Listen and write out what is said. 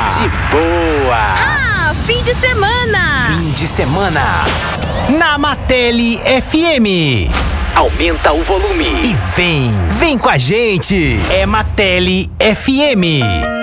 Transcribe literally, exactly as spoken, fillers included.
De boa. Ah, fim de semana. Fim de semana. Na Matele F M. Aumenta o volume. E vem, vem com a gente. É Matele F M.